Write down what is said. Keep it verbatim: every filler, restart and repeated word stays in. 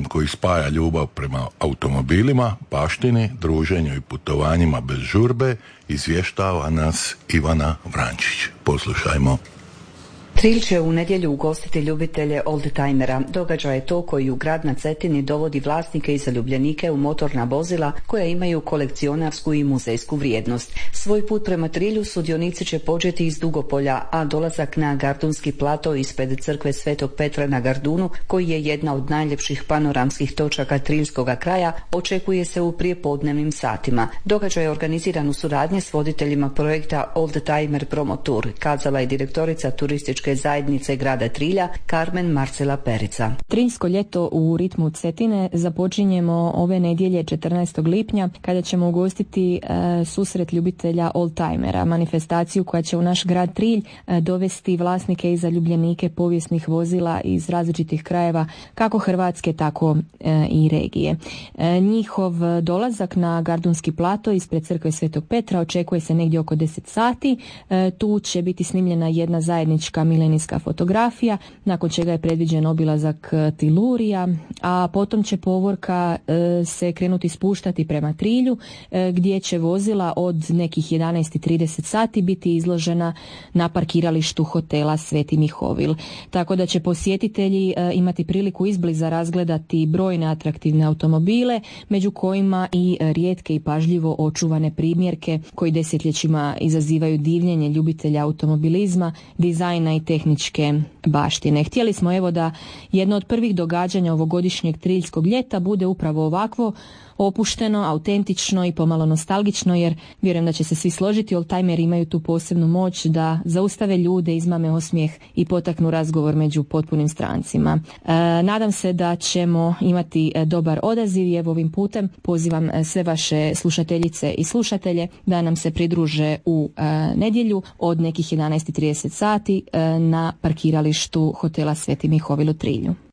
koji spaja ljubav prema automobilima, baštini, druženju i putovanjima bez žurbe, izvještava nas Ivana Vrančić. Poslušajmo. Trilj će u nedjelju ugostiti ljubitelje oldtimera. Događaj je to koji u grad na Cetini dovodi vlasnike i zaljubljenike u motorna vozila koja imaju kolekcionarsku i muzejsku vrijednost. Svoj put prema Trilju sudionici će početi iz Dugopolja, a dolazak na Gardunski plato ispred crkve Svetog Petra na Gardunu, koji je jedna od najljepših panoramskih točaka triljskoga kraja, očekuje se u prijepodnevnim satima. Događaj je organiziran u suradnji s voditeljima projekta Oldtimer Promo Tour, kazala je direktorica turističke zajednice grada Trilja Carmen Marcela Perica. Triljsko ljeto u ritmu Cetine započinjemo ove nedjelje četrnaestog lipnja kada ćemo ugostiti e, susret ljubitelja oldtimera, manifestaciju koja će u naš grad Trilj e, dovesti vlasnike i zaljubljenike povijesnih vozila iz različitih krajeva kako Hrvatske tako e, i regije. E, njihov dolazak na Gardunski plato ispred crkve Svetog Petra očekuje se negdje oko deset sati. E, tu će biti snimljena jedna zajednička milenijska fotografija, nakon čega je predviđen obilazak Tilurija, a potom će povorka e, se krenuti spuštati prema Trilju, e, gdje će vozila od nekih jedanaest i trideset sati biti izložena na parkiralištu hotela Sveti Mihovil. Tako da će posjetitelji e, imati priliku izbliza razgledati brojne atraktivne automobile, među kojima i rijetke i pažljivo očuvane primjerke koji desetljećima izazivaju divljenje ljubitelja automobilizma, dizajna i tehničke baštine. Htjeli smo evo da jedno od prvih događanja ovogodišnjeg triljskog ljeta bude upravo ovakvo opušteno, autentično i pomalo nostalgično, jer vjerujem da će se svi složiti, oldtimeri imaju tu posebnu moć da zaustave ljude, izmame osmijeh i potaknu razgovor među potpunim strancima. E, nadam se da ćemo imati dobar odaziv i evo ovim putem pozivam sve vaše slušateljice i slušatelje da nam se pridruže u e, nedjelju od nekih jedanaest i trideset sati e, na parkiralištu hotela Sveti Mihovil u Trilju.